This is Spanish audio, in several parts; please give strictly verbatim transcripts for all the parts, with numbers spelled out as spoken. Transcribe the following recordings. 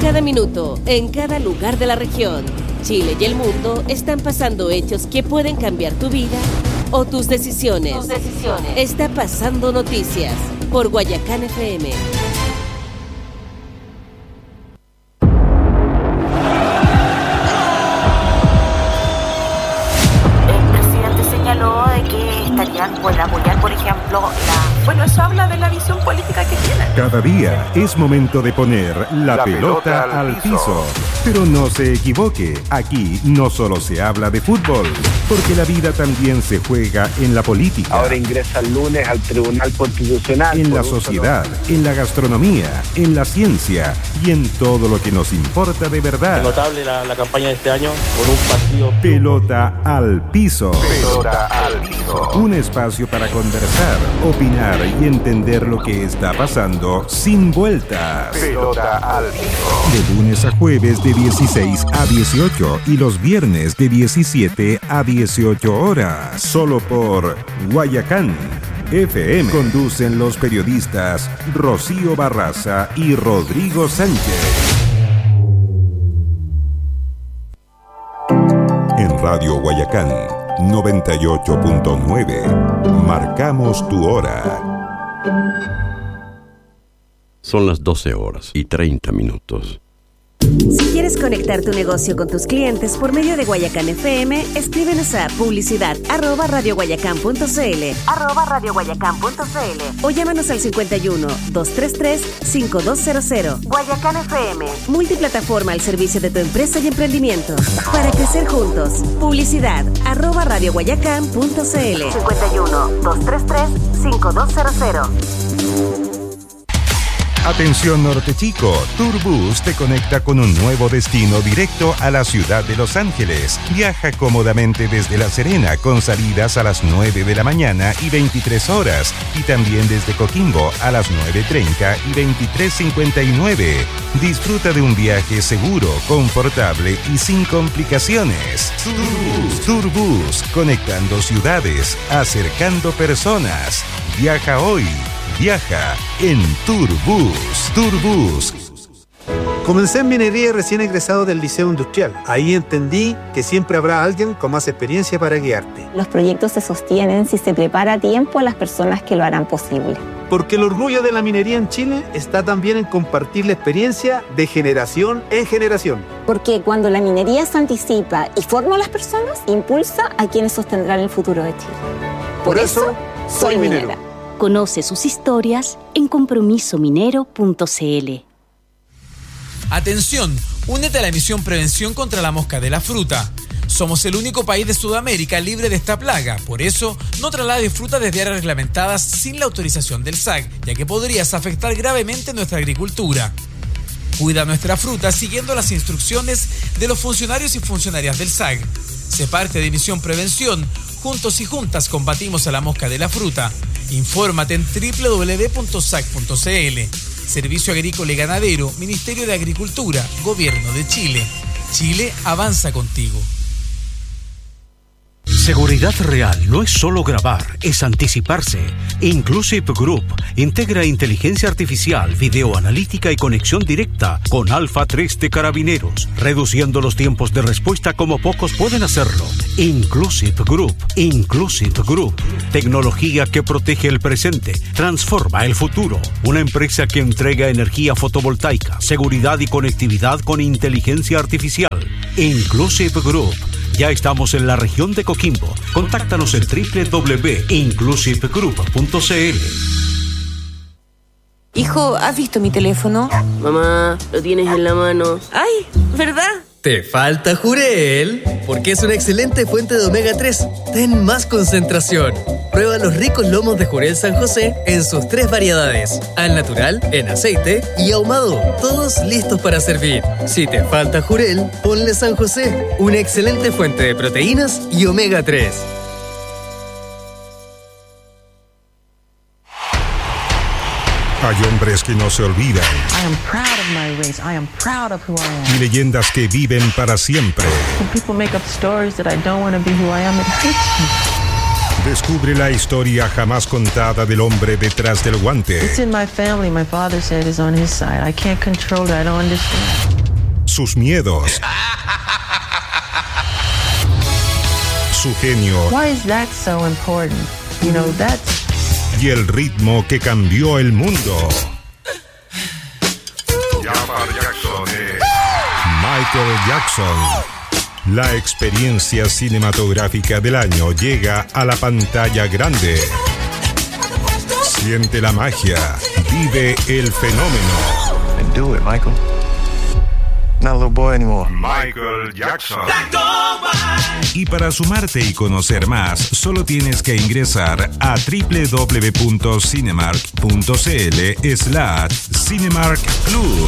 cada minuto, en cada lugar de la región, Chile y el mundo están pasando hechos que pueden cambiar tu vida o tus decisiones. Tus decisiones. Está pasando noticias por Guayacán F M. Pueden apoyar, por ejemplo, la... Bueno, eso habla de la visión política que tienen. Cada día es momento de poner la, la pelota, pelota al piso. piso. Pero no se equivoque, aquí no solo se habla de fútbol, porque la vida también se juega en la política. Ahora ingresa el lunes al Tribunal Constitucional. En la sociedad, en la gastronomía, en la ciencia y en todo lo que nos importa de verdad. Es notable la, la campaña de este año con un partido... Pelota al piso. Pelota al piso. Un espacio para conversar, opinar y entender lo que está pasando sin vueltas. Pelota al piso. De lunes a jueves de dieciséis a dieciocho y los viernes de diecisiete a dieciocho horas. Solo por Guayacán F M. Conducen los periodistas Rocío Barraza y Rodrigo Sánchez. En Radio Guayacán noventa y ocho punto nueve. Marcamos tu hora. Son las doce horas y treinta minutos. Si quieres conectar tu negocio con tus clientes por medio de Guayacán F M, escríbenos a publicidad arroba radioguayacán.cl arroba radioguayacán.cl o llámanos al cincuenta y uno, doscientos treinta y tres, cincuenta y dos cero. Guayacán F M, multiplataforma al servicio de tu empresa y emprendimiento. Para crecer juntos, publicidad arroba radioguayacán.cl cincuenta y uno, doscientos treinta y tres, cincuenta y dos cero. Atención Norte Chico, Turbus te conecta con un nuevo destino directo a la ciudad de Los Ángeles. Viaja cómodamente desde La Serena con salidas a las nueve de la mañana y veintitrés horas y también desde Coquimbo a las nueve treinta y veintitrés cincuenta y nueve. Disfruta de un viaje seguro, confortable y sin complicaciones. Turbus, Turbus, conectando ciudades, acercando personas. Viaja hoy. Viaja en Turbus. Turbus. Comencé en minería recién egresado del Liceo Industrial. Ahí entendí que siempre habrá alguien con más experiencia para guiarte. Los proyectos se sostienen si se prepara a tiempo a las personas que lo harán posible. Porque el orgullo de la minería en Chile está también en compartir la experiencia de generación en generación. Porque cuando la minería se anticipa y forma a las personas, impulsa a quienes sostendrán el futuro de Chile. Por, Por eso, eso, soy minero. minera. Conoce sus historias en compromiso minero punto c l. Atención, únete a la misión Prevención contra la Mosca de la Fruta. Somos el único país de Sudamérica libre de esta plaga. Por eso, no traslades fruta desde áreas reglamentadas sin la autorización del S A C, ya que podrías afectar gravemente nuestra agricultura. Cuida nuestra fruta siguiendo las instrucciones de los funcionarios y funcionarias del S A C. Sé parte de Misión Prevención. Juntos y juntas combatimos a la mosca de la fruta. Infórmate en doble u doble u doble u punto s a c punto c l. Servicio Agrícola y Ganadero, Ministerio de Agricultura, Gobierno de Chile. Chile avanza contigo. Seguridad real no es solo grabar, es anticiparse. Inclusive Group integra inteligencia artificial, videoanalítica y conexión directa con Alfa tres de Carabineros, reduciendo los tiempos de respuesta como pocos pueden hacerlo. Inclusive Group, Inclusive Group, tecnología que protege el presente, transforma el futuro. Una empresa que entrega energía fotovoltaica, seguridad y conectividad con inteligencia artificial. Inclusive Group. Ya estamos en la región de Coquimbo. Contáctanos en doble u doble u doble u punto inclusive group punto c l. Hijo, ¿has visto mi teléfono? Mamá, lo tienes en la mano. ¡Ay! ¿Verdad? Te falta Jurel, porque es una excelente fuente de omega tres. Ten más concentración. Prueba los ricos lomos de Jurel San José en sus tres variedades: al natural, en aceite y ahumado, todos listos para servir. Si te falta Jurel, ponle San José, una excelente fuente de proteínas y omega tres. Hay hombres que no se olvidan. I am proud of my race. I am proud of who I am. Y leyendas que viven para siempre. When people make up stories that I don't want to be who I am, it hurts me. Descubre la historia jamás contada del hombre detrás del guante. It's in my family. My father said it's on his side. I can't control it. I don't understand. Sus miedos. Su genio. Why is that so important? You know, that's... Y el ritmo que cambió el mundo. Michael Jackson. La experiencia cinematográfica del año llega a la pantalla grande. Siente la magia, vive el fenómeno. And do it, Michael. Not a little boy anymore. Michael Jackson. Y para sumarte y conocer más, solo tienes que ingresar a doble u doble u doble u punto cinemark punto c l slash Cinemark Club.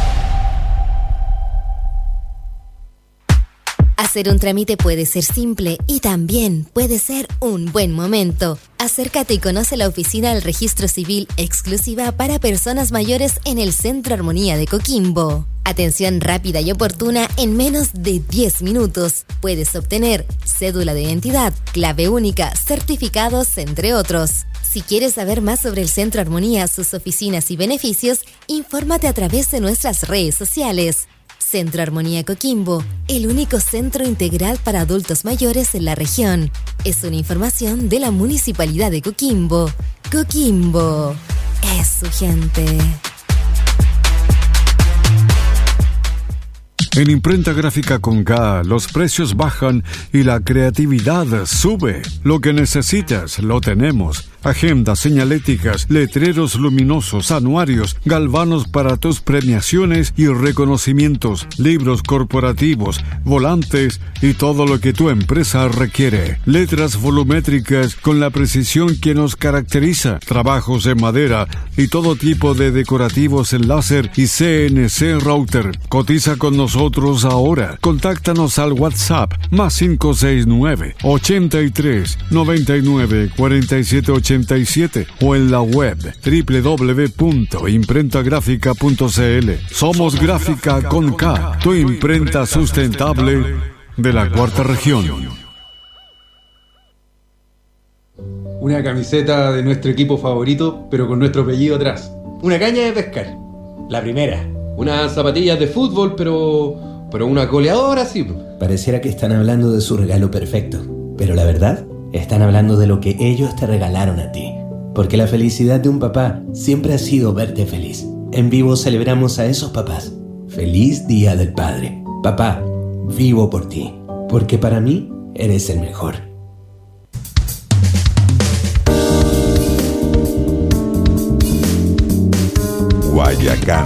Hacer un trámite puede ser simple y también puede ser un buen momento. Acércate y conoce la oficina del Registro Civil exclusiva para personas mayores en el Centro Armonía de Coquimbo. Atención rápida y oportuna en menos de diez minutos. Puedes obtener cédula de identidad, clave única, certificados, entre otros. Si quieres saber más sobre el Centro Armonía, sus oficinas y beneficios, infórmate a través de nuestras redes sociales. Centro Armonía Coquimbo, el único centro integral para adultos mayores en la región. Es una información de la Municipalidad de Coquimbo. Coquimbo es su gente. En Imprenta Gráfica con K, los precios bajan y la creatividad sube. Lo que necesitas, lo tenemos. Agendas, señaléticas, letreros luminosos, anuarios, galvanos para tus premiaciones y reconocimientos, libros corporativos, volantes y todo lo que tu empresa requiere. Letras volumétricas con la precisión que nos caracteriza, trabajos en madera y todo tipo de decorativos en láser y C N C router. Cotiza con nosotros ahora. Contáctanos al WhatsApp más cinco seis nueve, ochenta y tres, noventa y nueve, cuarenta y siete ochenta y siete o en la web doble u doble u doble u punto imprenta gráfica punto c l. Somos Gráfica con K, tu imprenta sustentable de la cuarta región. Una camiseta de nuestro equipo favorito, pero con nuestro apellido atrás. Una caña de pescar, la primera. Unas zapatillas de fútbol, pero pero una goleadora, sí. Pareciera que están hablando de su regalo perfecto, pero la verdad, están hablando de lo que ellos te regalaron a ti. Porque la felicidad de un papá siempre ha sido verte feliz. En Vivo celebramos a esos papás. Feliz Día del Padre. Papá, vivo por ti, porque para mí eres el mejor. Guayacán.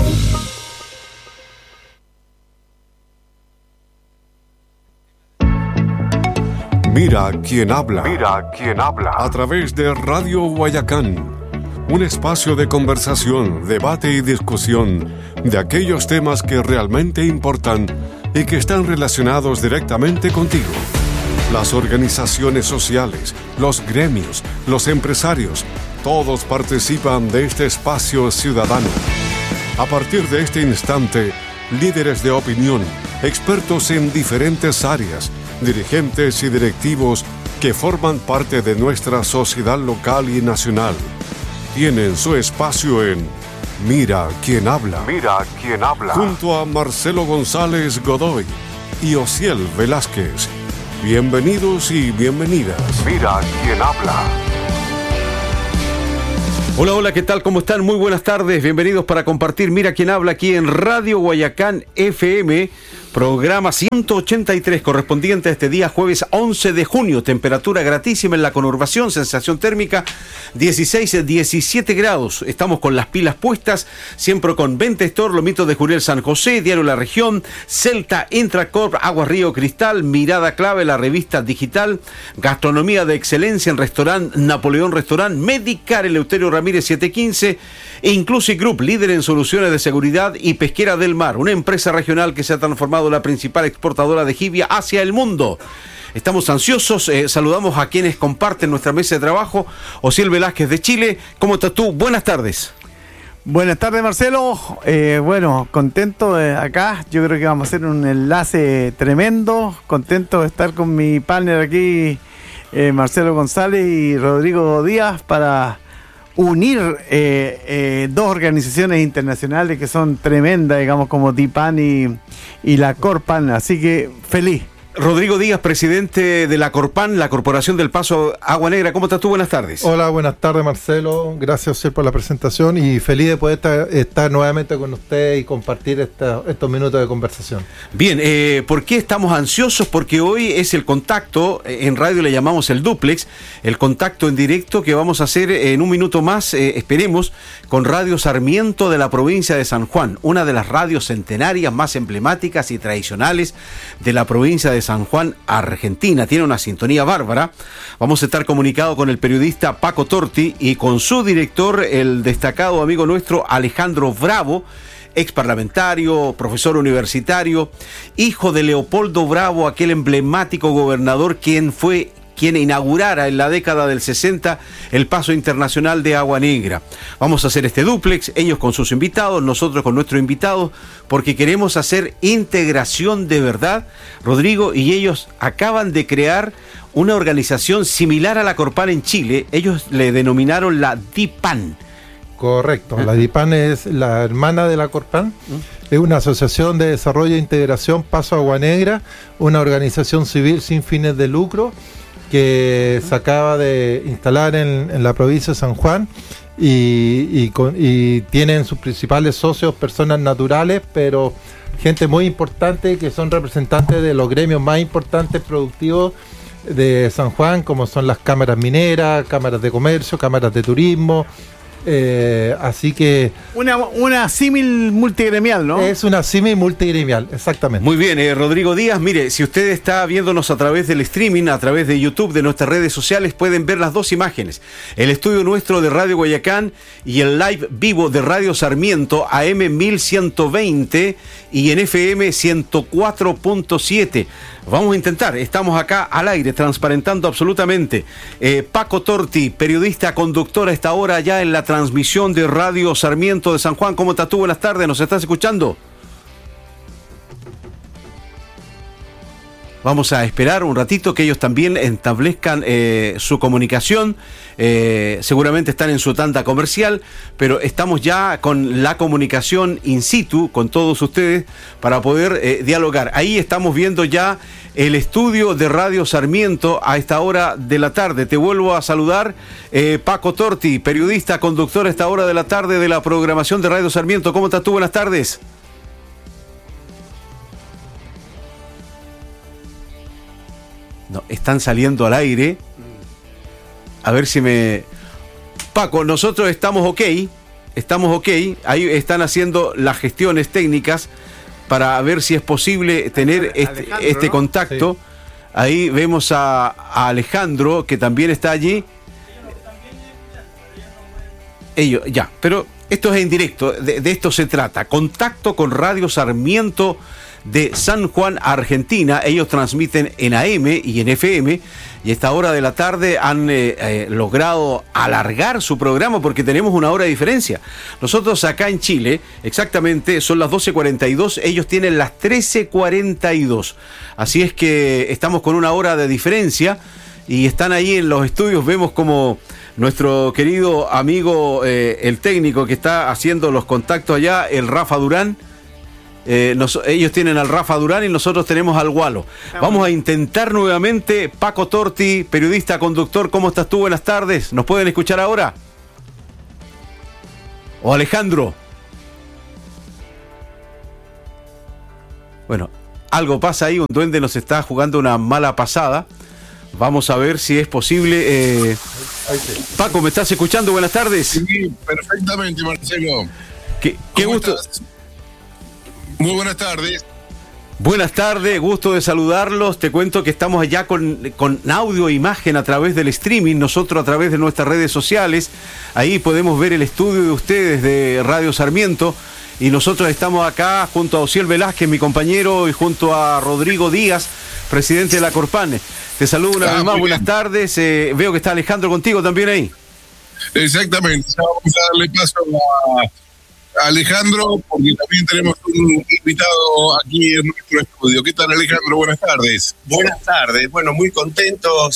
Mira quién habla. Mira quién habla. A través de Radio Guayacán. Un espacio de conversación, debate y discusión de aquellos temas que realmente importan y que están relacionados directamente contigo. Las organizaciones sociales, los gremios, los empresarios, todos participan de este espacio ciudadano. A partir de este instante, líderes de opinión, expertos en diferentes áreas, dirigentes y directivos que forman parte de nuestra sociedad local y nacional, tienen su espacio en Mira quién habla. Mira quién habla. Junto a Marcelo González Godoy y Osiel Velázquez. Bienvenidos y bienvenidas. Mira quién habla. Hola, hola, ¿qué tal? ¿Cómo están? Muy buenas tardes. Bienvenidos para compartir Mira quién habla aquí en Radio Guayacán F M. Programa ciento ochenta y tres, correspondiente a este día jueves once de junio. Temperatura gratísima en la conurbación, sensación térmica dieciséis a diecisiete grados. Estamos con las pilas puestas, siempre con Venta Store, Lomitos de Juriel San José, Diario La Región, Celta, Intracorp, Agua Río Cristal, Mirada Clave, la revista digital, Gastronomía de Excelencia en Restaurant Napoleón Restaurant, Medicar, Eleuterio Ramírez setecientos quince, e Inclusive Group, líder en soluciones de seguridad, y Pesquera del Mar, una empresa regional que se ha transformado la principal exportadora de jibia hacia el mundo. Estamos ansiosos, eh, saludamos a quienes comparten nuestra mesa de trabajo. Osiel Velázquez de Chile, ¿cómo estás tú? Buenas tardes. Buenas tardes, Marcelo. Eh, bueno, contento de acá. Yo creo que vamos a hacer un enlace tremendo. Contento de estar con mi partner aquí, eh, Marcelo González y Rodrigo Díaz para unir eh, eh, dos organizaciones internacionales que son tremendas, digamos, como DIPAN y, y la Corpan, así que feliz. Rodrigo Díaz, presidente de la Corpan, la Corporación del Paso Agua Negra. ¿Cómo estás tú? Buenas tardes. Hola, buenas tardes, Marcelo. Gracias, Osir, por la presentación y feliz de poder estar, estar nuevamente con usted y compartir esta, estos minutos de conversación. Bien, eh, ¿por qué estamos ansiosos? Porque hoy es el contacto, en radio le llamamos el dúplex, el contacto en directo que vamos a hacer en un minuto más, eh, esperemos, con Radio Sarmiento de la provincia de San Juan, una de las radios centenarias más emblemáticas y tradicionales de la provincia de San Juan, Argentina. Tiene una sintonía bárbara. Vamos a estar comunicados con el periodista Paco Torti y con su director, el destacado amigo nuestro Alejandro Bravo, ex parlamentario, profesor universitario, hijo de Leopoldo Bravo, aquel emblemático gobernador quien fue quien inaugurara en la década del sesenta el paso internacional de Agua Negra. Vamos a hacer este dúplex, ellos con sus invitados, nosotros con nuestros invitados, porque queremos hacer integración de verdad, Rodrigo, y ellos acaban de crear una organización similar a la Corpan en Chile. Ellos le denominaron la DIPAN. Correcto, la DIPAN es la hermana de la Corpan, es una asociación de desarrollo e integración Paso Agua Negra, una organización civil sin fines de lucro que se acaba de instalar en, en la provincia de San Juan y, y, con, y tienen sus principales socios personas naturales, pero gente muy importante que son representantes de los gremios más importantes productivos de San Juan, como son las cámaras mineras, cámaras de comercio, cámaras de turismo. Eh, así que una, una símil multigremial, ¿no? Es una símil multigremial, exactamente. Muy bien, eh, Rodrigo Díaz, mire, si usted está viéndonos a través del streaming, a través de YouTube, de nuestras redes sociales, pueden ver las dos imágenes, el estudio nuestro de Radio Guayacán y el live vivo de Radio Sarmiento A M mil ciento veinte y en F M ciento cuatro punto siete. Vamos a intentar, estamos acá al aire, transparentando absolutamente. Eh, Paco Torti, periodista, conductor a esta hora ya en la transmisión de Radio Sarmiento de San Juan. ¿Cómo estás tú? Buenas tardes, ¿nos estás escuchando? Vamos a esperar un ratito que ellos también establezcan eh, su comunicación. Eh, seguramente están en su tanda comercial, pero estamos ya con la comunicación in situ con todos ustedes para poder eh, dialogar. Ahí estamos viendo ya el estudio de Radio Sarmiento a esta hora de la tarde. Te vuelvo a saludar, eh, Paco Torti, periodista, conductor a esta hora de la tarde de la programación de Radio Sarmiento. ¿Cómo estás tú? Buenas tardes. No, están saliendo al aire. A ver si me... Paco, nosotros estamos ok. Estamos ok. Ahí están haciendo las gestiones técnicas para ver si es posible tener este, este contacto. Sí. Ahí vemos a, a Alejandro, que también está allí. Ellos, ya, pero esto es en directo. De, de esto se trata. Contacto con Radio Sarmiento de San Juan, Argentina. Ellos transmiten en A M y en F M y a esta hora de la tarde han eh, eh, logrado alargar su programa porque tenemos una hora de diferencia. Nosotros acá en Chile exactamente son las doce cuarenta y dos, ellos tienen las trece cuarenta y dos, así es que estamos con una hora de diferencia y están ahí en los estudios. Vemos como nuestro querido amigo eh, el técnico que está haciendo los contactos allá, el Rafa Durán. Eh, nos, ellos tienen al Rafa Durán y nosotros tenemos al Gualo. Vamos a intentar nuevamente. Paco Torti, periodista, conductor, ¿cómo estás tú? Buenas tardes. ¿Nos pueden escuchar ahora? ¿O Alejandro? Bueno, algo pasa ahí, un duende nos está jugando una mala pasada. Vamos a ver si es posible. Eh... Paco, ¿me estás escuchando? Buenas tardes. Sí, perfectamente, Marcelo. Qué, qué gusto. Estás? Muy buenas tardes. Buenas tardes, gusto de saludarlos. Te cuento que estamos allá con, con audio e imagen a través del streaming, nosotros a través de nuestras redes sociales. Ahí podemos ver el estudio de ustedes de Radio Sarmiento. Y nosotros estamos acá junto a Osiel Velázquez, mi compañero, y junto a Rodrigo Díaz, presidente de la Corpan. Te saludo una ah, vez más, buenas bien. tardes. Eh, veo que está Alejandro contigo también ahí. Exactamente, ya vamos a darle paso a Alejandro, porque también tenemos un invitado aquí en nuestro estudio. ¿Qué tal, Alejandro? Buenas tardes. Buenas tardes. Bueno, muy contentos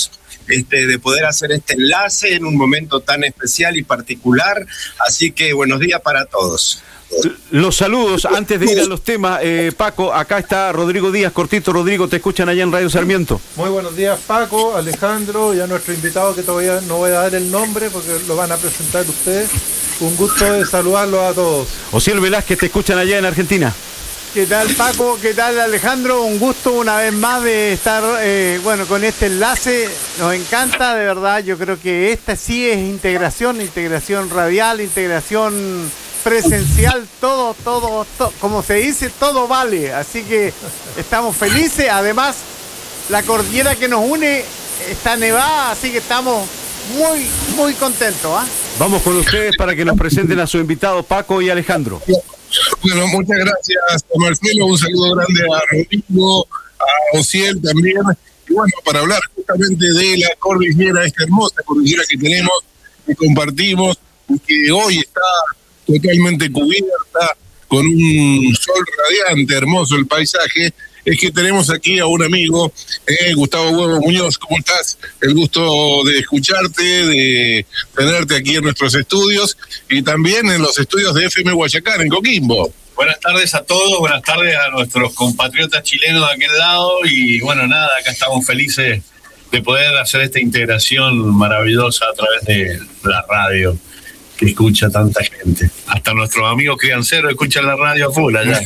este, de poder hacer este enlace en un momento tan especial y particular. Así que buenos días para todos. Los saludos, antes de ir a los temas, eh, Paco, acá está Rodrigo Díaz, cortito. Rodrigo, te escuchan allá en Radio Sarmiento. Muy buenos días, Paco, Alejandro, y a nuestro invitado, que todavía no voy a dar el nombre porque lo van a presentar ustedes. Un gusto de saludarlos a todos. Osiel Velázquez, te escuchan allá en Argentina. ¿Qué tal, Paco? ¿Qué tal, Alejandro? Un gusto una vez más de estar eh, bueno, con este enlace. Nos encanta, de verdad. Yo creo que esta sí es integración, integración radial, integración presencial, todo, todo, todo, como se dice, todo vale. Así que estamos felices. Además, la cordillera que nos une está nevada, así que estamos muy, muy contentos. ¿eh? Vamos con ustedes para que nos presenten a sus invitados, Paco y Alejandro. Bueno, muchas gracias a Marcelo, un saludo grande a Rodrigo, a Osiel también. Y bueno, para hablar justamente de la cordillera, esta hermosa cordillera que tenemos, que compartimos, que hoy está totalmente cubierta con un sol radiante, hermoso el paisaje, es que tenemos aquí a un amigo, eh, Gustavo Huevo Muñoz. ¿Cómo estás? El gusto de escucharte, de tenerte aquí en nuestros estudios y también en los estudios de F M Guayacán, en Coquimbo. Buenas tardes a todos, buenas tardes a nuestros compatriotas chilenos de aquel lado y bueno, nada, acá estamos felices de poder hacer esta integración maravillosa a través de la radio que escucha tanta gente. Hasta nuestros amigos crianceros escuchan la radio a full allá.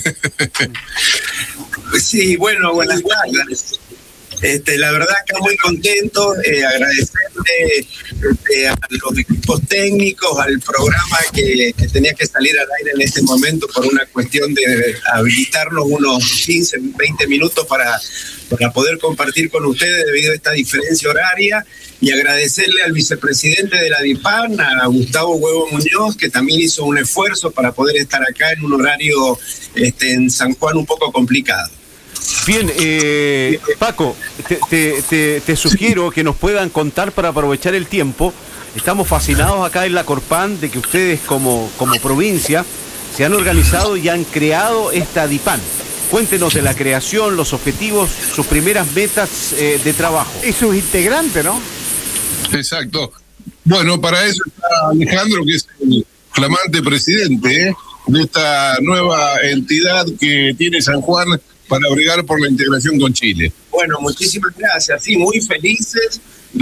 Sí, bueno, buenas tardes. Este, la verdad que muy contento, eh, agradecerle este, a los equipos técnicos, al programa que, que tenía que salir al aire en este momento por una cuestión de habilitarnos unos quince, veinte minutos para, para poder compartir con ustedes debido a esta diferencia horaria, y agradecerle al vicepresidente de la DIPAN, a Gustavo Huevo Muñoz, que también hizo un esfuerzo para poder estar acá en un horario este, en San Juan un poco complicado. Bien, eh, Paco, te, te, te, te sugiero que nos puedan contar para aprovechar el tiempo. Estamos fascinados acá en la Corpan de que ustedes como, como provincia se han organizado y han creado esta DIPAN. Cuéntenos de la creación, los objetivos, sus primeras metas eh, de trabajo. Y sus integrantes, ¿no? Exacto. Bueno, para eso está Alejandro, que es el flamante presidente ¿eh? de esta nueva entidad que tiene San Juan para bregar por la integración con Chile. Bueno, muchísimas gracias. Sí, muy felices.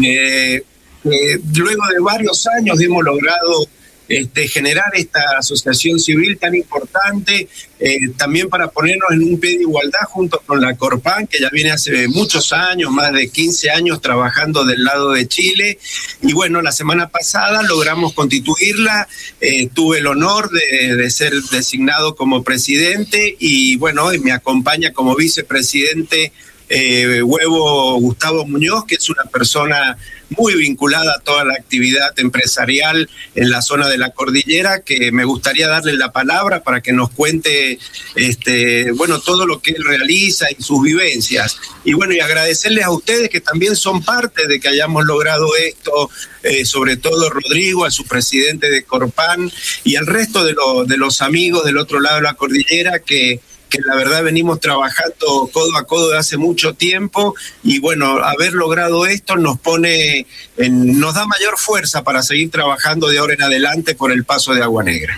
Eh, eh, luego de varios años hemos logrado este, generar esta asociación civil tan importante, eh, también para ponernos en un pie de igualdad junto con la Corpan, que ya viene hace muchos años, más de quince años trabajando del lado de Chile. Y bueno, la semana pasada logramos constituirla, eh, tuve el honor de, de ser designado como presidente y bueno, hoy me acompaña como vicepresidente Eh, Huevo Gustavo Muñoz, que es una persona muy vinculada a toda la actividad empresarial en la zona de la cordillera, que me gustaría darle la palabra para que nos cuente este, bueno, todo lo que él realiza y sus vivencias. Y bueno, y agradecerles a ustedes que también son parte de que hayamos logrado esto, eh, sobre todo Rodrigo, a su presidente de Corpan y al resto de, lo, de los amigos del otro lado de la cordillera que que la verdad venimos trabajando codo a codo de hace mucho tiempo y bueno, haber logrado esto nos pone, en, nos da mayor fuerza para seguir trabajando de ahora en adelante por el paso de Agua Negra.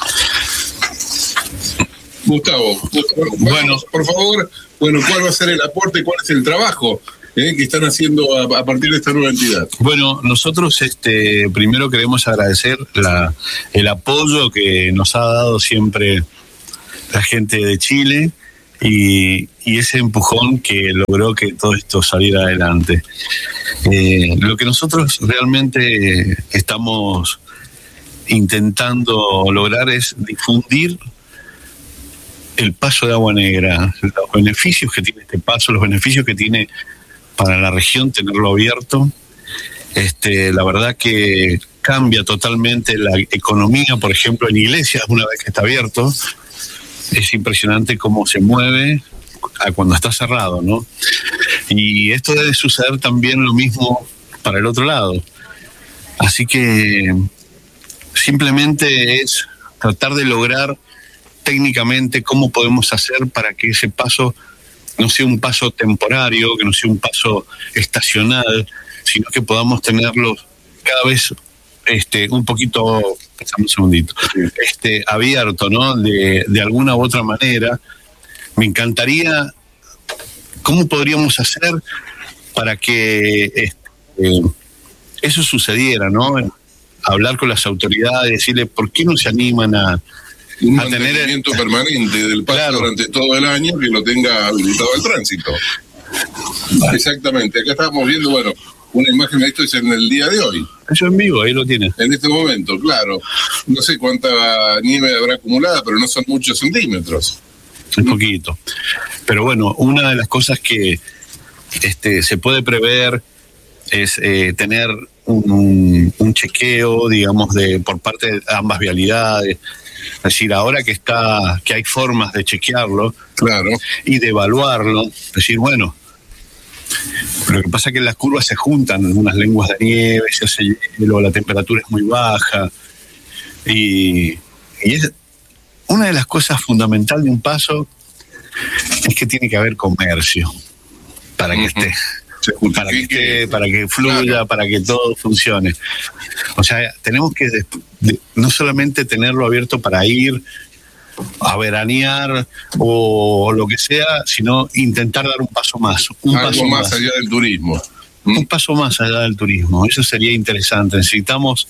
Gustavo, Gustavo bueno, por favor, bueno, ¿cuál va a ser el aporte, cuál es el trabajo eh, que están haciendo a, a partir de esta nueva entidad? Bueno, nosotros este, primero queremos agradecer la, el apoyo que nos ha dado siempre la gente de Chile y, y ese empujón que logró que todo esto saliera adelante. Eh, lo que nosotros realmente estamos intentando lograr es difundir el paso de Agua Negra, los beneficios que tiene este paso, los beneficios que tiene para la región tenerlo abierto. Este, la verdad que cambia totalmente la economía, por ejemplo, en iglesias una vez que está abierto. Es impresionante cómo se mueve a cuando está cerrado, ¿no? Y esto debe suceder también lo mismo para el otro lado. Así que simplemente es tratar de lograr técnicamente cómo podemos hacer para que ese paso no sea un paso temporario, que no sea un paso estacional, sino que podamos tenerlos cada vez este, un poquito, pensamos un segundito, este, abierto, ¿no? De, de alguna u otra manera. Me encantaría, ¿cómo podríamos hacer para que este, eso sucediera, ¿no? Hablar con las autoridades, decirle por qué no se animan a, un a tener mantenimiento permanente del paso, claro, durante todo el año, que lo tenga habilitado el tránsito. Exactamente, acá estamos viendo, bueno, una imagen de esto es en el día de hoy. Eso en vivo, ahí lo tiene. En este momento, claro. No sé cuánta nieve habrá acumulada, pero no son muchos centímetros. Un poquito. Pero bueno, una de las cosas que este, se puede prever es eh, tener un, un chequeo, digamos, de por parte de ambas vialidades. Es decir, ahora que está, que hay formas de chequearlo, claro, y de evaluarlo, es decir, bueno, lo que pasa es que las curvas se juntan, unas lenguas de nieve, se hace hielo, la temperatura es muy baja, y, y es una de las cosas fundamentales de un paso es que tiene que haber comercio para que uh-huh. esté. Para que, esté, para que fluya, claro, para que todo funcione. O sea, tenemos que de, de, no solamente tenerlo abierto para ir a veranear o, o lo que sea, sino intentar dar un paso más. Un Algo paso más, más allá del turismo. ¿Mm? Un paso más allá del turismo. Eso sería interesante. Necesitamos,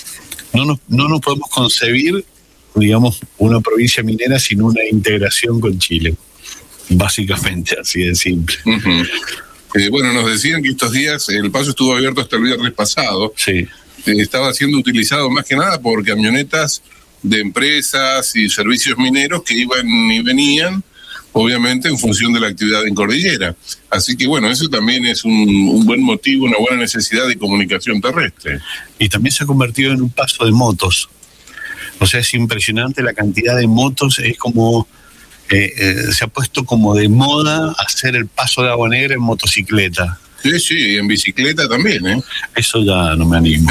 no nos, no nos podemos concebir, digamos, una provincia minera sin una integración con Chile. Básicamente, así de simple. Uh-huh. Eh, bueno, nos decían que estos días el paso estuvo abierto hasta el viernes pasado. Sí. Eh, estaba siendo utilizado más que nada por camionetas de empresas y servicios mineros que iban y venían, obviamente en función de la actividad en cordillera. Así que bueno, eso también es un, un buen motivo, una buena necesidad de comunicación terrestre. Y también se ha convertido en un paso de motos. O sea, es impresionante la cantidad de motos, es como... Eh, eh, se ha puesto como de moda hacer el paso de Agua Negra en motocicleta. Sí, sí, en bicicleta también, ¿eh? Eso ya no me animo.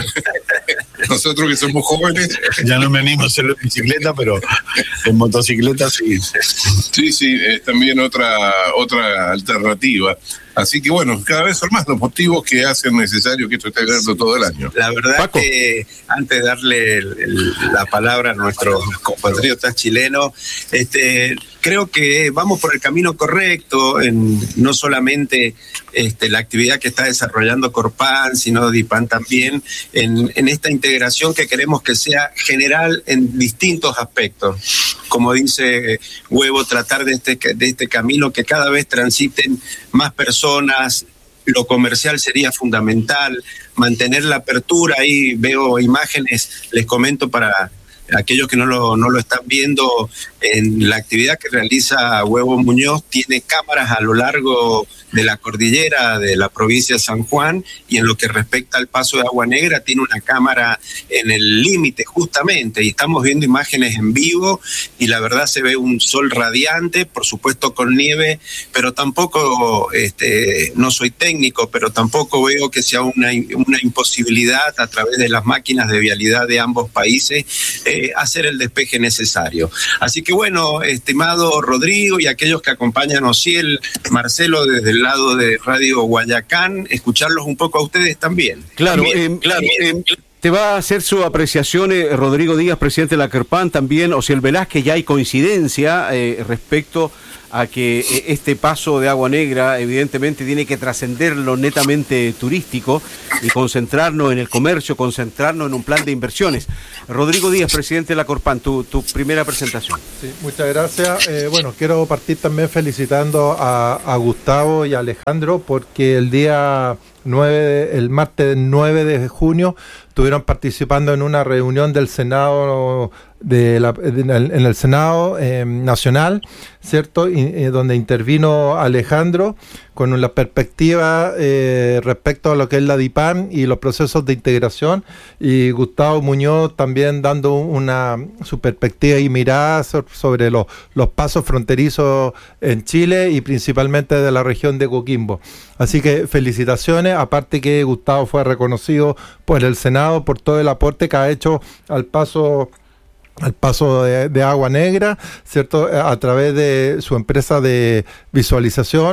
Nosotros que somos jóvenes... Ya no me animo a hacerlo en bicicleta, pero en motocicleta sí. Sí, sí, es también otra, otra alternativa. Así que bueno, cada vez son más los motivos que hacen necesario que esto esté abierto todo el año. La verdad Paco. que antes de darle el, el, la palabra a nuestros compatriotas chilenos, este, creo que vamos por el camino correcto, en no solamente este, la actividad que está desarrollando Corpan, sino DIPAN también, en, en esta integración que queremos que sea general en distintos aspectos. Como dice Huevo, tratar de este, de este camino que cada vez transiten más personas. Lo comercial sería fundamental, mantener la apertura. Ahí veo imágenes, les comento para aquellos que no lo, no lo están viendo, en la actividad que realiza Huevo Muñoz, tiene cámaras a lo largo de la cordillera de la provincia de San Juan, y en lo que respecta al paso de Agua Negra tiene una cámara en el límite justamente, y estamos viendo imágenes en vivo, y la verdad se ve un sol radiante, por supuesto con nieve, pero tampoco, este, no soy técnico, pero tampoco veo que sea una, una imposibilidad a través de las máquinas de vialidad de ambos países eh, hacer el despeje necesario. Así que bueno, estimado Rodrigo y aquellos que acompañan a Ociel, Marcelo desde el lado de Radio Guayacán, escucharlos un poco a ustedes también. Claro, también, eh, claro. Eh, te va a hacer su apreciación eh, Rodrigo Díaz, presidente de la Corpan, también Ociel Velázquez. Ya hay coincidencia eh, respecto a que eh, este paso de Agua Negra evidentemente tiene que trascender lo netamente turístico y concentrarnos en el comercio, concentrarnos en un plan de inversiones. Rodrigo Díaz, presidente de la Corpan, tu, tu primera presentación. Sí, muchas gracias. Eh, bueno, quiero partir también felicitando a, a Gustavo y a Alejandro, porque el día nueve, el martes nueve de junio estuvieron participando en una reunión del Senado de la, en, el, en el Senado eh, Nacional, ¿cierto? Y, eh, donde intervino Alejandro con la perspectiva eh, respecto a lo que es la DIPAN y los procesos de integración, y Gustavo Muñoz también dando una su perspectiva y mirada sobre los, los pasos fronterizos en Chile y principalmente de la región de Coquimbo. Así que felicitaciones, aparte que Gustavo fue reconocido por el Senado por todo el aporte que ha hecho al paso al paso de, de Agua Negra, ¿cierto? A través de su empresa de visualización,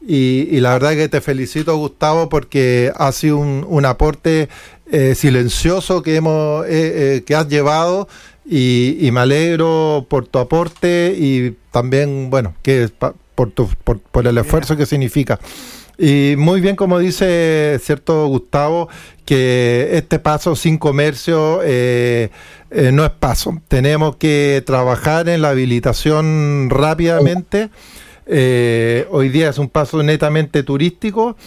y, y la verdad que te felicito, Gustavo, porque ha sido un, un aporte eh, silencioso que hemos eh, eh, que has llevado, y, y me alegro por tu aporte y también, bueno, que por, tu, por, por el esfuerzo que significa. Y muy bien, como dice, cierto, Gustavo, que este paso sin comercio eh, eh, no es paso. Tenemos que trabajar en la habilitación rápidamente. Eh, hoy día es un paso netamente turístico,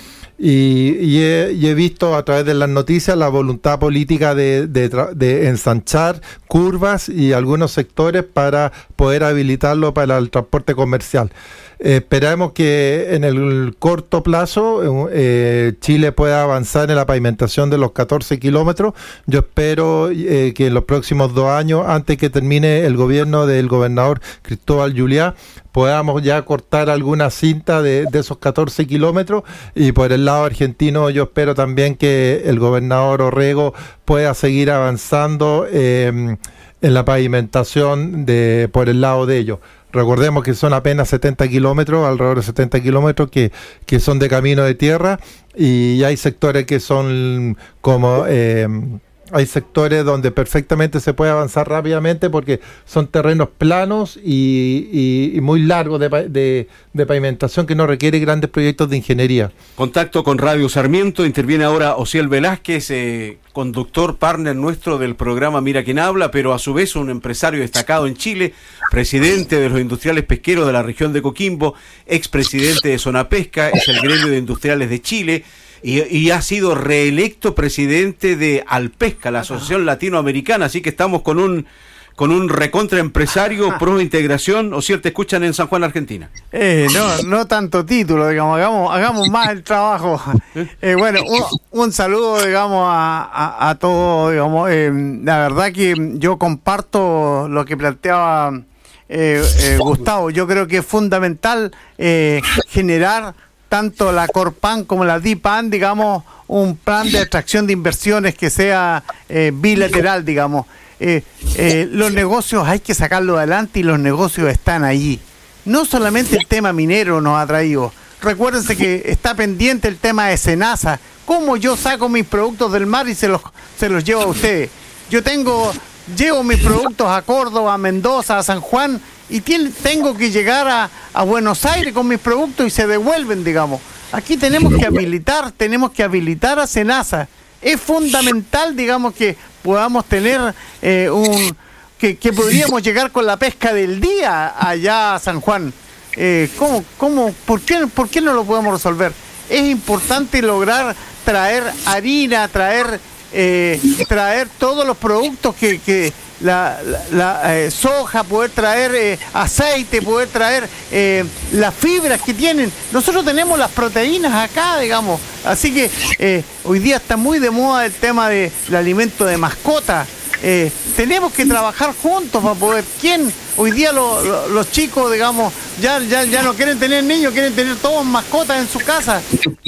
y, y, he, y he visto a través de las noticias la voluntad política de, de, de ensanchar curvas y algunos sectores para poder habilitarlo para el transporte comercial. Eh, esperamos que en el corto plazo eh, Chile pueda avanzar en la pavimentación de los catorce kilómetros. Yo espero eh, que en los próximos dos años, antes que termine el gobierno del gobernador Cristóbal Juliá, podamos ya cortar alguna cinta de, de esos catorce kilómetros. Y por el lado argentino, yo espero también que el gobernador Orrego pueda seguir avanzando eh, en la pavimentación de por el lado de ellos. Recordemos que son apenas setenta kilómetros, alrededor de setenta kilómetros que, que son de camino de tierra, y hay sectores que son como... Eh, hay sectores donde perfectamente se puede avanzar rápidamente porque son terrenos planos y, y, y muy largos de, de, de pavimentación, que no requiere grandes proyectos de ingeniería. Contacto con Radio Sarmiento. Interviene ahora Osiel Velázquez, eh, conductor, partner nuestro del programa Mira Quién Habla, pero a su vez un empresario destacado en Chile, presidente de los industriales pesqueros de la región de Coquimbo, expresidente de Sonapesca, es el gremio de industriales de Chile, Y, y ha sido reelecto presidente de Alpesca, la Asociación Latinoamericana, así que estamos con un con un recontra empresario pro integración. O si te escuchan en San Juan, Argentina. Eh, no, no tanto título, digamos, hagamos, hagamos más el trabajo. Eh, bueno, un, un saludo, digamos, a, a, a todos, digamos. Eh, la verdad que yo comparto lo que planteaba eh, eh, Gustavo. Yo creo que es fundamental eh, generar tanto la Corpan como la DIPAN, digamos, un plan de atracción de inversiones que sea eh, bilateral, digamos. Eh, eh, los negocios hay que sacarlos adelante y los negocios están allí. No solamente el tema minero nos ha traído. Recuérdense que está pendiente el tema de Senasa. ¿Cómo yo saco mis productos del mar y se los, se los llevo a ustedes? Yo tengo, llevo mis productos a Córdoba, a Mendoza, a San Juan, y tiene, tengo que llegar a, a Buenos Aires con mis productos y se devuelven, digamos. Aquí tenemos que habilitar, tenemos que habilitar a Senasa. Es fundamental, digamos, que podamos tener eh, un... Que, que podríamos llegar con la pesca del día allá a San Juan. Eh, ¿cómo, cómo, por qué, por qué no lo podemos resolver? Es importante lograr traer harina, traer, eh, traer todos los productos que... que la, la, la eh, soja, poder traer eh, aceite, poder traer eh, las fibras que tienen. Nosotros tenemos las proteínas acá, digamos. Así que eh, hoy día está muy de moda el tema del alimento de mascota. Eh, tenemos que trabajar juntos para poder. ¿Quién? Hoy día lo, lo, los chicos, digamos, ya, ya, ya no quieren tener niños, quieren tener todos mascotas en su casa.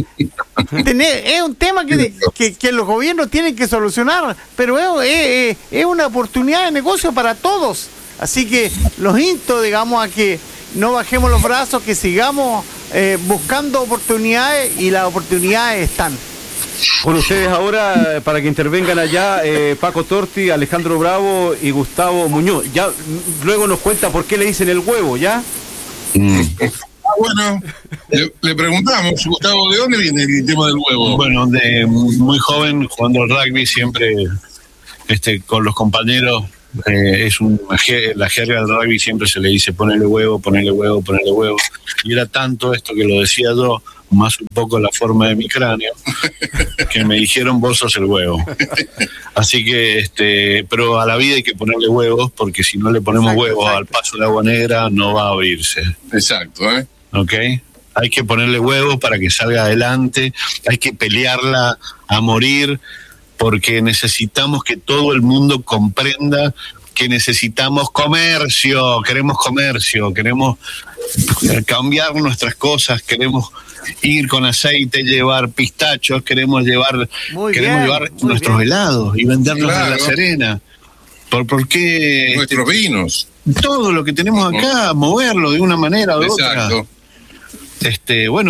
Tener, es un tema que, que, que los gobiernos tienen que solucionar, pero es, es, es una oportunidad de negocio para todos. Así que los insto, digamos, a que no bajemos los brazos, que sigamos eh, buscando oportunidades, y las oportunidades están. Con ustedes ahora, para que intervengan allá, eh, Paco Torti, Alejandro Bravo y Gustavo Muñoz. Ya luego nos cuenta por qué le dicen el huevo, ¿ya? Mm. Ah, bueno, le, le preguntamos, Gustavo, ¿de dónde viene el tema del huevo? Bueno, de muy joven, jugando al rugby, siempre este, con los compañeros, eh, es un, la jerga del rugby siempre se le dice ponele huevo, ponele huevo, ponele huevo. Y era tanto esto que lo decía yo, más un poco la forma de mi cráneo, que me dijeron vos sos el huevo. Así que, este, pero a la vida hay que ponerle huevos, porque si no le ponemos exacto, huevos exacto. al paso de agua negra no va a abrirse. Exacto, ¿eh? ¿Ok? Hay que ponerle huevos para que salga adelante, hay que pelearla a morir, porque necesitamos que todo el mundo comprenda que necesitamos comercio, queremos comercio, queremos cambiar nuestras cosas, queremos ir con aceite, llevar pistachos, queremos llevar muy queremos bien, llevar nuestros bien. helados y venderlos claro. en La Serena. ¿Por, por qué? Nuestros este, vinos. Todo lo que tenemos acá, moverlo de una manera o de Exacto. otra. Este, bueno,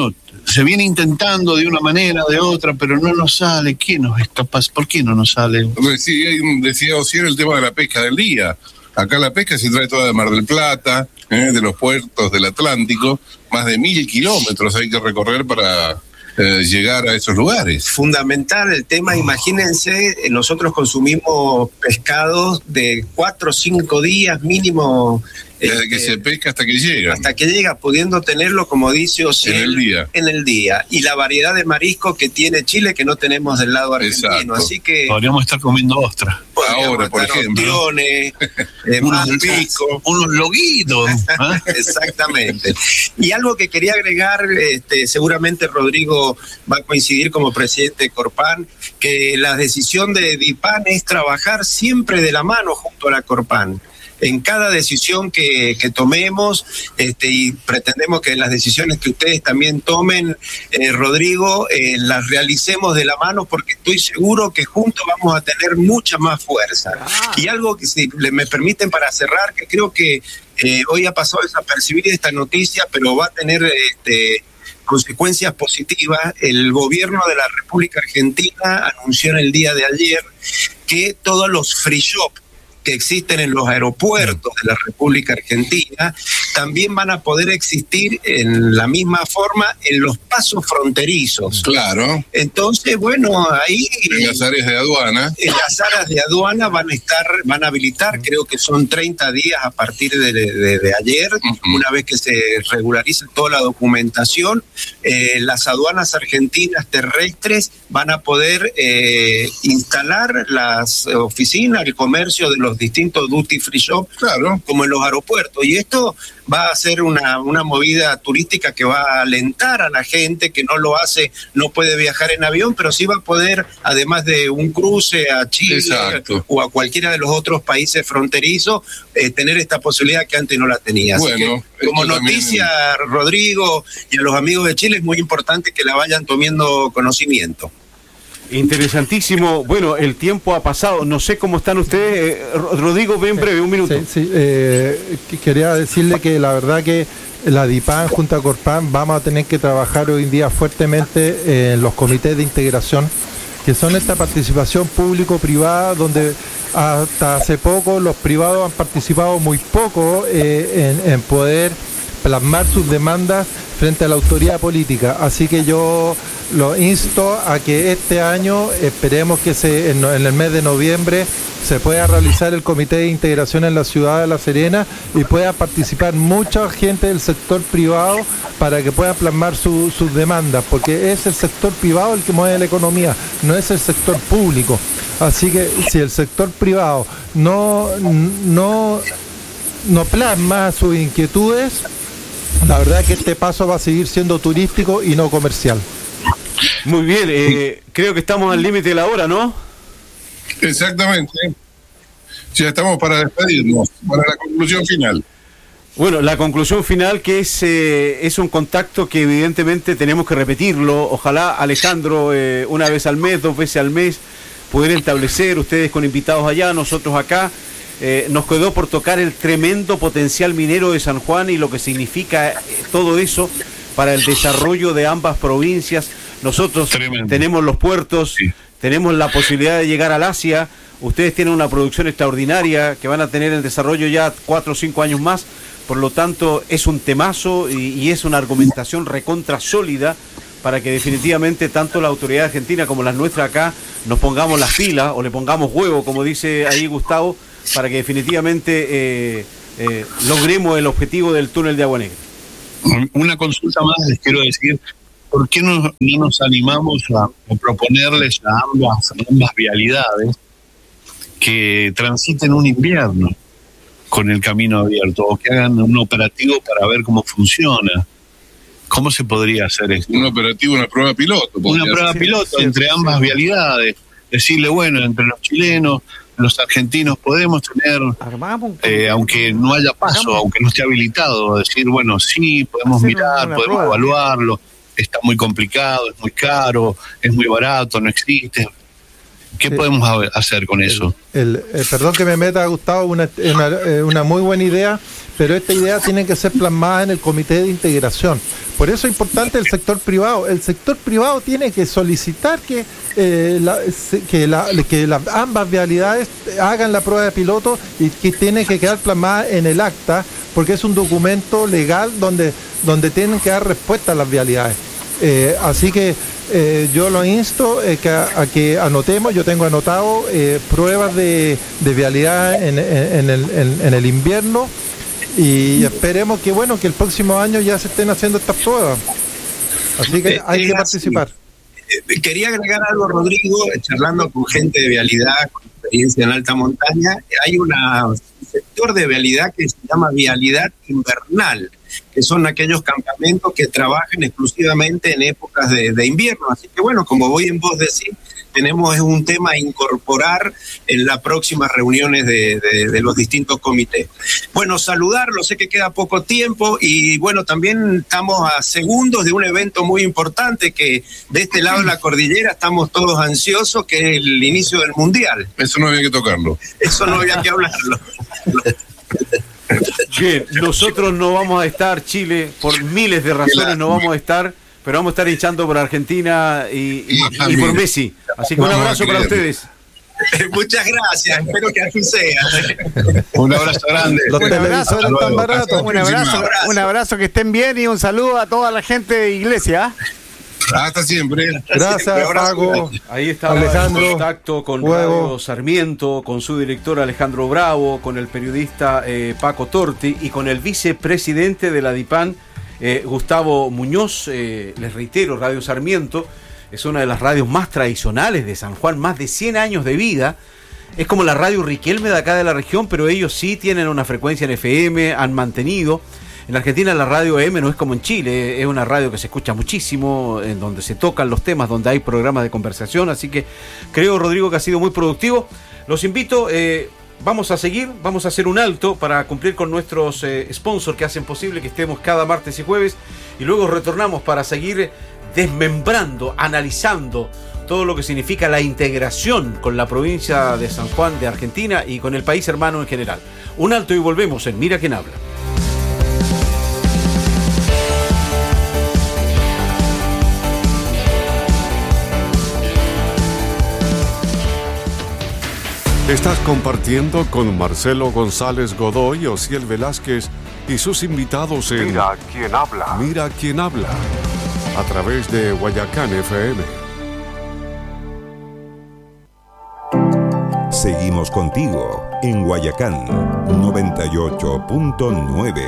se viene intentando de una manera, de otra, pero no nos sale. ¿Qué nos está pasando? ¿Por qué no nos sale? Sí, decía Osiel el tema de la pesca del día. Acá la pesca se trae toda de Mar del Plata, eh, de los puertos del Atlántico. Más de mil kilómetros hay que recorrer para eh, llegar a esos lugares. Fundamental el tema, imagínense, nosotros consumimos pescados de cuatro o cinco días mínimo. Desde que se pesca hasta que llega. Hasta que llega, pudiendo tenerlo, como dice Osiel, en el día. En el día. Y la variedad de mariscos que tiene Chile que no tenemos del lado argentino. Exacto. Así que podríamos estar comiendo ostras. Ahora, por ejemplo. Ostiones, eh, unos, pico. unos loguitos. ¿eh? Exactamente. Y algo que quería agregar, este, seguramente Rodrigo va a coincidir como presidente de Corpan, que la decisión de DIPAN es trabajar siempre de la mano junto a la Corpan. En cada decisión que, que tomemos, este, y pretendemos que las decisiones que ustedes también tomen, eh, Rodrigo, eh, las realicemos de la mano, porque estoy seguro que juntos vamos a tener mucha más fuerza. Ah. Y algo que, si me permiten para cerrar, que creo que eh, hoy ha pasado desapercibida esta noticia, pero va a tener este, consecuencias positivas. El gobierno de la República Argentina anunció en el día de ayer que todos los free shop que existen en los aeropuertos de la República Argentina también van a poder existir en la misma forma en los pasos fronterizos. Claro. Entonces, bueno, ahí en las áreas de aduana. En las áreas de aduana van a estar, van a habilitar, creo que son treinta días a partir de, de, de ayer, uh-huh. Una vez que se regularice toda la documentación, eh, las aduanas argentinas terrestres van a poder eh, instalar las oficinas, el comercio de los distintos duty free shop, claro, como en los aeropuertos, y esto va a ser una, una movida turística que va a alentar a la gente que no lo hace, no puede viajar en avión, pero sí va a poder, además de un cruce a Chile, exacto, o a cualquiera de los otros países fronterizos, eh, tener esta posibilidad que antes no la tenía. Bueno, así que, como noticia, también, Rodrigo, y a los amigos de Chile, es muy importante que la vayan tomando conocimiento. Interesantísimo. Bueno, el tiempo ha pasado. No sé cómo están ustedes. Eh, Rodrigo, ven breve, un minuto. Sí, sí. Eh, quería decirle que la verdad que la DIPAN junto a Corpan vamos a tener que trabajar hoy en día fuertemente en los comités de integración, que son esta participación público-privada, donde hasta hace poco los privados han participado muy poco eh, en, en poder plasmar sus demandas frente a la autoridad política. Así que yo lo insto a que este año, esperemos que se en, en el mes de noviembre se pueda realizar el comité de integración en la ciudad de La Serena y pueda participar mucha gente del sector privado para que puedan plasmar su, sus demandas, porque es el sector privado el que mueve la economía, no es el sector público. Así que si el sector privado no, no, no plasma sus inquietudes, la verdad es que este paso va a seguir siendo turístico y no comercial. Muy bien, eh, creo que estamos al límite de la hora, ¿no? Exactamente. Ya estamos para despedirnos, para la conclusión final. Bueno, la conclusión final que es eh, es un contacto que evidentemente tenemos que repetirlo. Ojalá, Alejandro, eh, una vez al mes, dos veces al mes, poder establecer, ustedes con invitados allá, nosotros acá. Eh, nos quedó por tocar el tremendo potencial minero de San Juan y lo que significa eh, todo eso para el desarrollo de ambas provincias. Nosotros tremendo. Tenemos los puertos, sí, tenemos la posibilidad de llegar al Asia, ustedes tienen una producción extraordinaria que van a tener en desarrollo ya cuatro o cinco años más, por lo tanto es un temazo y, y es una argumentación recontra sólida para que definitivamente tanto la autoridad argentina como las nuestras acá nos pongamos las pilas o le pongamos huevo, como dice ahí Gustavo, para que definitivamente eh, eh, logremos el objetivo del túnel de Agua Negra. Una consulta más les quiero decir, ¿por qué no, no nos animamos a, a proponerles a ambas, a ambas vialidades que transiten un invierno con el camino abierto o que hagan un operativo para ver cómo funciona? ¿Cómo se podría hacer esto? Un operativo, una prueba piloto. Una prueba ser. piloto sí, entre sí, ambas sí. vialidades. Decirle, bueno, entre los chilenos, los argentinos podemos tener, eh, aunque no haya paso, aunque no esté habilitado, decir, bueno, sí, podemos mirar, podemos prueba. evaluarlo, está muy complicado, es muy caro, es muy barato, no existe. ¿Qué sí. podemos hacer con eso? El, el, eh, perdón que me meta, Gustavo, una, una, una muy buena idea, pero esta idea tiene que ser plasmada en el comité de integración. Por eso es importante el sector privado. El sector privado tiene que solicitar que, eh, la, que, la, que la, ambas vialidades hagan la prueba de piloto y que tiene que quedar plasmada en el acta, porque es un documento legal donde, donde tienen que dar respuesta a las vialidades. Eh, así que eh, yo lo insto eh, que a, a que anotemos. Yo tengo anotado eh, pruebas de, de vialidad en, en, en, el, en, en el invierno, y esperemos que bueno que el próximo año ya se estén haciendo estas pruebas. Así que hay que participar. Quería agregar algo, Rodrigo, charlando con gente de vialidad, con experiencia en alta montaña. Hay una, un sector de vialidad que se llama vialidad invernal, que son aquellos campamentos que trabajan exclusivamente en épocas de, de invierno. Así que bueno, como voy en vos decir, tenemos un tema a incorporar en las próximas reuniones de, de, de los distintos comités. Bueno, saludarlo, sé que queda poco tiempo y bueno, también estamos a segundos de un evento muy importante que de este lado de la cordillera estamos todos ansiosos, que es el inicio del Mundial. Eso no había que tocarlo. Eso no había que hablarlo. Bien, nosotros no vamos a estar, Chile, por miles de razones no vamos a estar, pero vamos a estar hinchando por Argentina y, y, y por Messi. Así que un abrazo para ustedes. Muchas gracias, espero que así sea. Un abrazo grande. Los televisores están baratos. Un abrazo, un abrazo, que estén bien y un saludo a toda la gente de Iglesia. Hasta siempre. Gracias, Paco. Ahí está Alejandro, en contacto con Radio Sarmiento, con su director Alejandro Bravo, con el periodista eh, Paco Torti y con el vicepresidente de la DIPAN, eh, Gustavo Muñoz. Eh, les reitero, Radio Sarmiento es una de las radios más tradicionales de San Juan, más de cien años de vida. Es como la radio Riquelme de acá de la región, pero ellos sí tienen una frecuencia en F M, han mantenido. En Argentina la radio E M no es como en Chile, es una radio que se escucha muchísimo, en donde se tocan los temas, donde hay programas de conversación, así que creo, Rodrigo, que ha sido muy productivo. Los invito, eh, vamos a seguir, vamos a hacer un alto para cumplir con nuestros eh, sponsors que hacen posible que estemos cada martes y jueves, y luego retornamos para seguir desmembrando, analizando todo lo que significa la integración con la provincia de San Juan de Argentina y con el país hermano en general. Un alto y volvemos en Mira Quién Habla. Estás compartiendo con Marcelo González Godoy, Osiel Velázquez y sus invitados en Mira Quién Habla. Mira Quién Habla, a través de Guayacán F M. Seguimos contigo en Guayacán noventa y ocho punto nueve.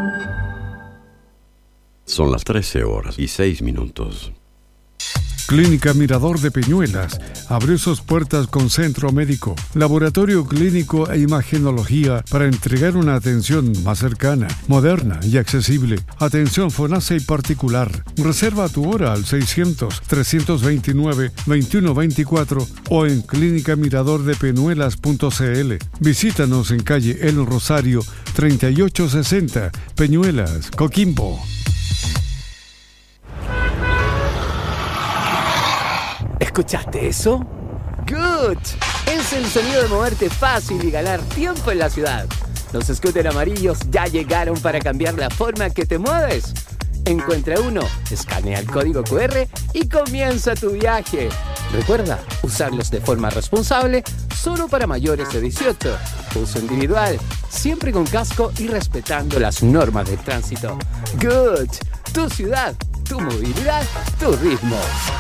Son las trece horas y seis minutos. Clínica Mirador de Peñuelas abrió sus puertas con centro médico, laboratorio clínico e imagenología para entregar una atención más cercana, moderna y accesible. Atención FONASA y particular. Reserva tu hora al seiscientos, trescientos veintinueve, veintiuno veinticuatro o en clínica mirador de peñuelas punto c l. Visítanos en calle El Rosario treinta y ocho sesenta, Peñuelas, Coquimbo. ¿Escuchaste eso? ¡Good! Es el sonido de moverte fácil y ganar tiempo en la ciudad. Los scooters amarillos ya llegaron para cambiar la forma que te mueves. Encuentra uno, escanea el código cu erre y comienza tu viaje. Recuerda, usarlos de forma responsable, solo para mayores de dieciocho. Uso individual, siempre con casco y respetando las normas de tránsito. Good. Tu ciudad, tu movilidad, tu ritmo.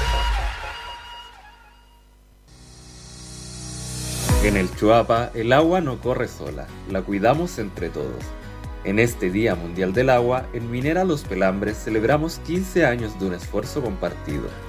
En el Chuapa, el agua no corre sola, la cuidamos entre todos. En este Día Mundial del Agua, en Minera Los Pelambres celebramos quince años de un esfuerzo compartido.